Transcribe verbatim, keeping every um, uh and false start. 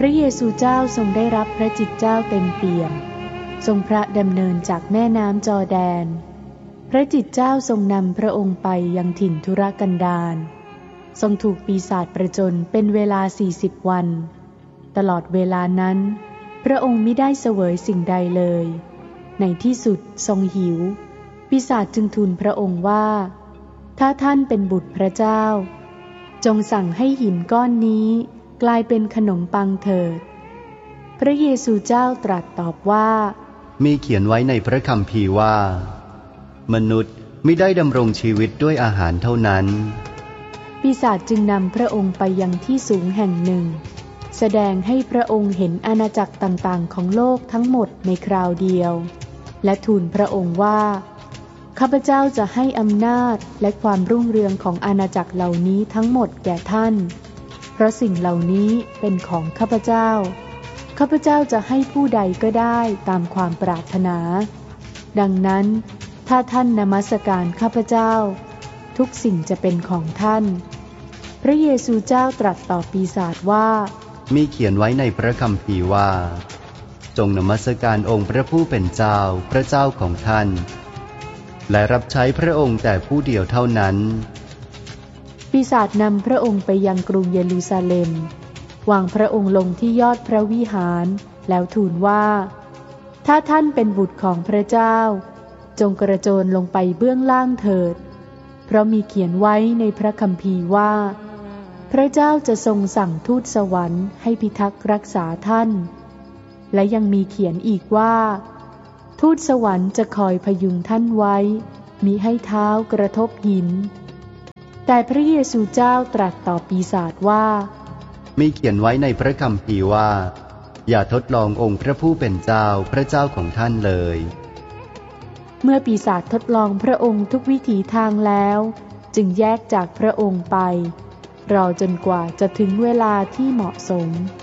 ระเยซูเจ้าทรงได้รับพระจิตเจ้าเต็มเปี่ยมทรงพระดำเนินจากแม่น้ำจอร์แดนพระจิตเจ้าทรงนำพระองค์ไปยังถิ่นทุรกันดารทรงถูกปีศาจประจนเป็นเวลาสี่สิบวันตลอดเวลานั้นพระองค์มิได้เสวยสิ่งใดเลยในที่สุดทรงหิวปีศาจจึงทูลพระองค์ว่าถ้าท่านเป็นบุตรพระเจ้าจงสั่งให้หินก้อนนี้กลายเป็นขนมปังเถิดพระเยซูเจ้าตรัสตอบว่ามีเขียนไว้ในพระคัมภีร์ว่ามนุษย์มิได้ดำรงชีวิตด้วยอาหารเท่านั้นปีศาจจึงนำพระองค์ไปยังที่สูงแห่งหนึ่งแสดงให้พระองค์เห็นอาณาจักรต่างๆของโลกทั้งหมดในคราวเดียวและทูลพระองค์ว่าข้าพเจ้าจะให้อำนาจและความรุ่งเรืองของอาณาจักรเหล่านี้ทั้งหมดแก่ท่านเพราะสิ่งเหล่านี้เป็นของข้าพเจ้าข้าพเจ้าจะให้ผู้ใดก็ได้ตามความปรารถนาดังนั้นถ้าท่านนมัสการข้าพเจ้าทุกสิ่งจะเป็นของท่านพระเยซูเจ้าตรัสต่อปีศาจว่ามีเขียนไว้ในพระคัมภีร์ว่าจงนมัสการองค์พระผู้เป็นเจ้าพระเจ้าของท่านและรับใช้พระองค์แต่ผู้เดียวเท่านั้นปีศาจนำพระองค์ไปยังกรุงเยรูซาเล็มวางพระองค์ลงที่ยอดพระวิหารแล้วทูลว่าถ้าท่านเป็นบุตรของพระเจ้าจงกระโจนลงไปเบื้องล่างเถิดเพราะมีเขียนไว้ในพระคัมภีร์ว่าพระเจ้าจะทรงสั่งทูตสวรรค์ให้พิทักษ์รักษาท่านและยังมีเขียนอีกว่าทูตสวรรค์จะคอยพยุงท่านไว้มิให้เท้ากระทบหินแต่พระเยซูเจ้าตรัสต่อปีศาจว่ามีเขียนไว้ในพระคัมภีร์ว่าอย่าทดลององค์พระผู้เป็นเจ้าพระเจ้าของท่านเลยเมื่อปีศาจทดลองพระองค์ทุกวิถีทางแล้วจึงแยกจากพระองค์ไปรอจนกว่าจะถึงเวลาที่เหมาะสม